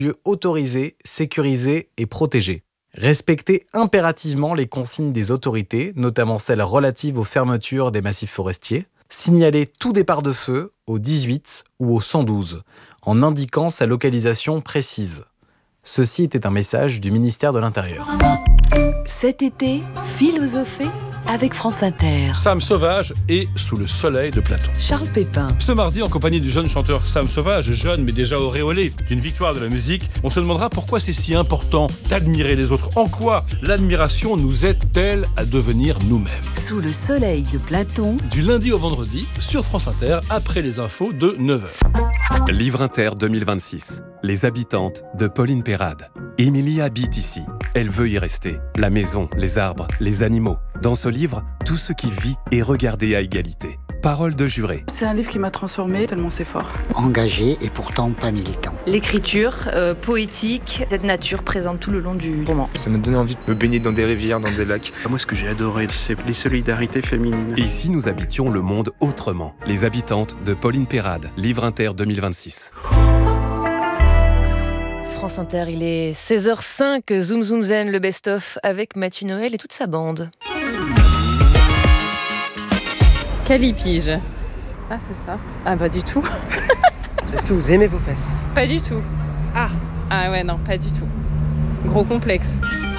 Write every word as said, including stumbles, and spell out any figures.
lieux autorisés, sécurisés et protégés. Respecter impérativement les consignes des autorités, notamment celles relatives aux fermetures des massifs forestiers. Signaler tout départ de feu au dix-huit ou au cent douze, en indiquant sa localisation précise. Ceci était un message du ministère de l'Intérieur. Cet été, philosophez avec France Inter. Sam Sauvage et Sous le soleil de Platon. Charles Pépin. Ce mardi, en compagnie du jeune chanteur Sam Sauvage, jeune mais déjà auréolé d'une victoire de la musique, on se demandera pourquoi c'est si important d'admirer les autres. En quoi l'admiration nous aide-t-elle à devenir nous-mêmes ? Sous le soleil de Platon. Du lundi au vendredi, sur France Inter, après les infos de neuf heures. Livre Inter deux mille vingt-six. Les habitantes de Pauline Perrade. Émilie habite ici. Elle veut y rester. La maison, les arbres, les animaux. Dans ce livre, tout ce qui vit est regardé à égalité. Parole de juré. C'est un livre qui m'a transformée tellement c'est fort. Engagé et pourtant pas militant. L'écriture euh, poétique, cette nature présente tout le long du roman. Ça m'a donné envie de me baigner dans des rivières, dans des lacs. Moi, ce que j'ai adoré, c'est les solidarités féminines. Et si nous habitions le monde autrement ? Les habitantes de Pauline Perrade. Livre Inter deux mille vingt-six. France Inter, il est seize heures cinq, Zoom Zoom Zen, le best-of avec Mathieu Noël et toute sa bande. Calipige. Ah, c'est ça. Ah, pas du tout. Est-ce que vous aimez vos fesses ? Pas du tout. Ah Ah ouais, non, pas du tout. Gros complexe.